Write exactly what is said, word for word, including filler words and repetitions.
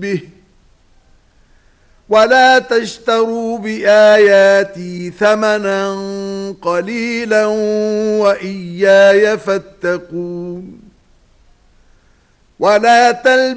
به ولا تشتروا بآياتي ثمنا قليلا وإياي فاتقون ولا تلبسوا